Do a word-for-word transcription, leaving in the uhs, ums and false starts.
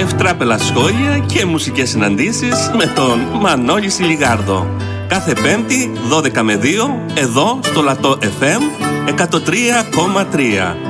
ευτράπελα σχόλια και μουσικές συναντήσεις με τον Μανώλη Σιλιγάρδο. Κάθε Πέμπτη δώδεκα με δύο εδώ στο Λατό εφ εμ εκατόν τρία κόμμα τρία.